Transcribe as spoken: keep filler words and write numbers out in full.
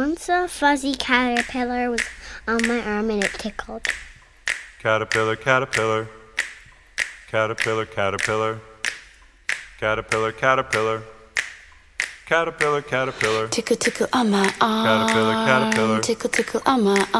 Once a fuzzy caterpillar was on my arm and it tickled. Caterpillar, caterpillar. Caterpillar, caterpillar. Caterpillar, caterpillar. Caterpillar, caterpillar. Tickle, tickle on my arm. Caterpillar, caterpillar. Tickle, tickle on my arm.